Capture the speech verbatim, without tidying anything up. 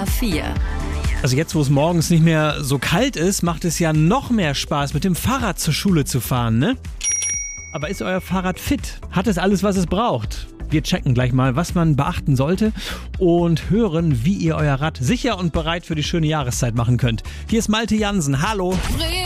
A vier. Also jetzt, wo es morgens nicht mehr so kalt ist, macht es ja noch mehr Spaß, mit dem Fahrrad zur Schule zu fahren, ne? Aber ist euer Fahrrad fit? Hat es alles, was es braucht? Wir checken gleich mal, was man beachten sollte und hören, wie ihr euer Rad sicher und bereit für die schöne Jahreszeit machen könnt. Hier ist Malte Jansen. Hallo!